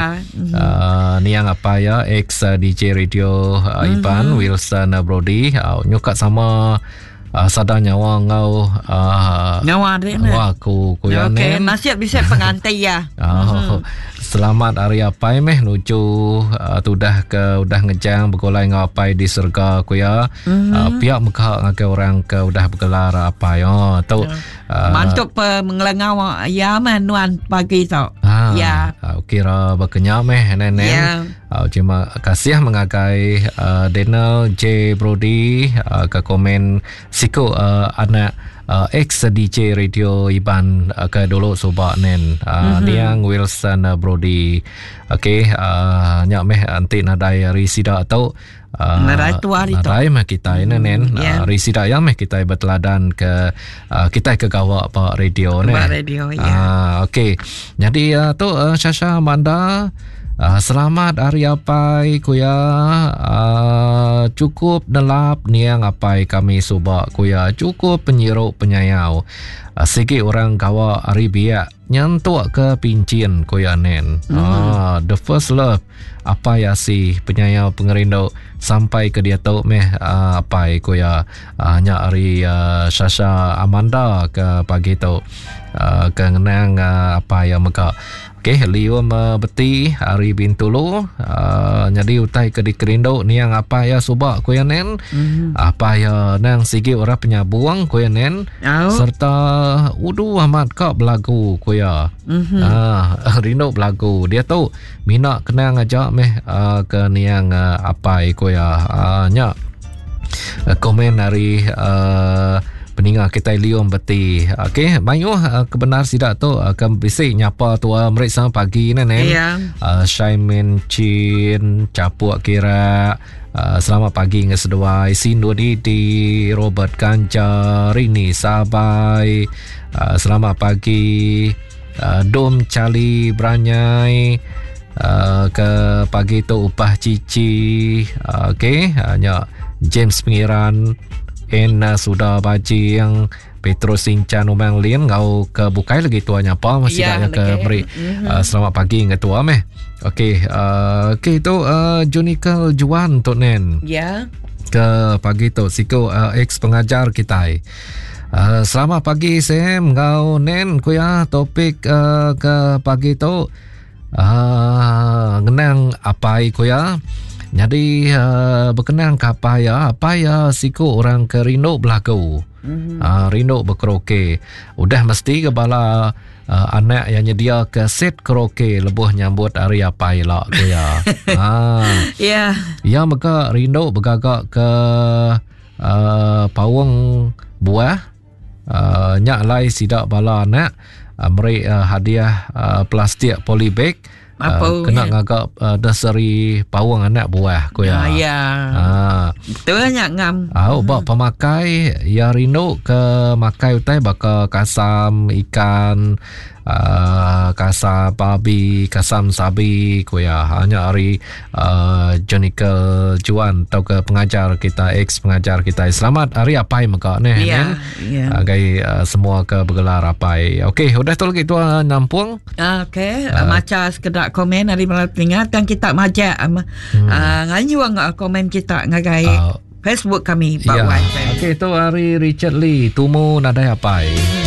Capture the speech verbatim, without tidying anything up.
mm-hmm. uh, Niang apa ya ex uh, D J radio uh, mm-hmm. Iban Wilson uh, Brody uh, nyukat sama uh, sada nyawa ngau uh, nyawa dia wah ku ku ya okay, nen nasib bisa pengantai ya. oh, mm-hmm. Selamat hari apa meh nuju uh, tudah ke udah ngejang bergolai ngapai di surga ku ya mm-hmm. uh, pihak muka ngakai orang ke udah bergelar apa ya tu uh, mantuk pe mengelengau ya menuan pagi tau ah, ya uh, kira berkenyam meh nen nen ya. uh, terima kasih mengagai uh, Daniel J Brody uh, ke komen siku uh, anak Uh, ex D J radio Iban uh, ke dulu sobat nen uh, mm-hmm. Niang Wilson uh, Brody okey uh, nyak meh anti nadai risida atau uh, nadai tua itu nadai meh kita ini nen yeah. uh, risida yang meh kita berteladan ke uh, kita ke gawak pak radio nen pak radio ya uh, okey jadi uh, tu uh, Syasha Amanda Uh, selamat hari apai kuya uh, cukup nelap niang apai kami subak kuya cukup penyiruk penyayau uh, segi orang kawa hari biak nyantuk ke pincin kuya nen mm-hmm. uh, the first love apa ya si penyayau pengerindu sampai ke dia tahu meh uh, apai kuya uh, nya hari uh, Syasha Amanda ke pagi tu uh, ke ngenang uh, apa ya meka okey lium uh, beti hari bintulu uh, jadi utai ke dikerindo ni yang apa ya subak ku nen mm-hmm. apa ya nang sigi ora penyabuang ku nen oh. serta udu amat ka belagu ku ya mm-hmm. ah rindo belagu dia tahu mina kena ngajak meh uh, ke niang uh, apa ku ya uh, nya uh, komen hari uh, peninggal kita lium beti. Okey, banyu uh, kebenar sidak tu akan uh, bisik nyapa tua mereka pagi ni nen. Yeah. Uh, Shaimin Chin, Capuk Kira. Uh, selamat pagi ngeseduai Sindu Didi, Robert Kanca, Rini Sabai. Uh, selamat pagi uh, Dom Charlie Branyai. Uh, ke pagi tu upah cici. Uh, Okey, hanya uh, James Pengiran. Ena sudah baci yang Petrus Incan Umang Lin ngau ke bukai lagi tuanya apa masih ya, tak ke beri mm-hmm. uh, selamat pagi ngetua meh. Okey uh, okey tu uh, Junikal Juan tu nen. Ya. Ke pagi tu siku uh, ex pengajar kita. Uh, selamat pagi Sam ngau nen kuya topik uh, ke pagi tu uh, ngenang apa kuya. Jadi uh, berkenaan ke apa ya apa ya siku orang ke rindu berlaku mm-hmm. uh, rindu berkeroke udah mesti kepala uh, anak yang nyedia ke set keroke lebuh nyambut hari apa lah tu ya ah ya ya maka rindu bergagak ke uh, pawang buah uh, nyak lai sidak bala anak uh, meri uh, hadiah uh, plastik polybag. Apa uh, kena ngagak uh, dasari pawang anak buah ku ya. Ah, ya. Ah. Betul banyak ngam. Ah, uh, hmm. pemakai ya rindu ke makai utai baka kasam ikan uh, kasam babi, kasam sabi ku ya. Hanya hari uh, Jonikel Juan atau ke pengajar kita ex pengajar kita. Selamat hari apai maka ne. Ya. Ya. Agai uh, semua ke bergelar apai. Okey, udah tu lagi tu uh, nampung. Ah, okey, uh, macam sekedar komen dari malam peringatan kita majak um, hmm. uh, nganyuang uh, komen kita ngagai uh, Facebook kami Pak ya. Wan. Okey, tu hari Richard Lee tumu nadai apai.